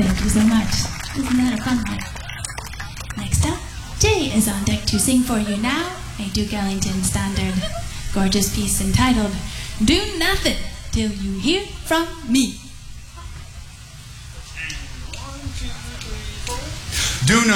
Thank you so much. Isn't that a fun one? Next up, Jay is on deck to sing for you now a Duke Ellington standard, gorgeous piece entitled Do Nothing Till You Hear From Me. Do